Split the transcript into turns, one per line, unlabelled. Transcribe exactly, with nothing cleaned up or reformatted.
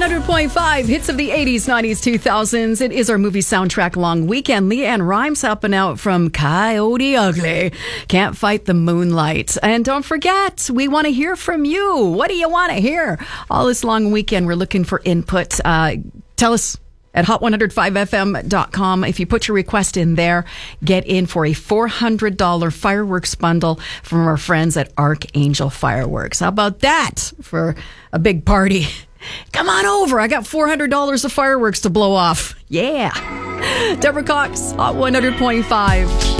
hundred point five, hits of the eighties, nineties, two thousands. It is our movie soundtrack long weekend. Leanne Rimes helping out from Coyote Ugly. Can't Fight the Moonlight. And don't forget, we want to hear from you. What do you want to hear? All this long weekend, we're looking for input. Uh, tell us at hot one oh five f m dot com. If you put your request in there, get in for a four hundred dollars fireworks bundle from our friends at Archangel Fireworks. How about that for a big party? Come on over. I got four hundred dollars of fireworks to blow off. Yeah. Deborah Cox, Hot one hundred point five.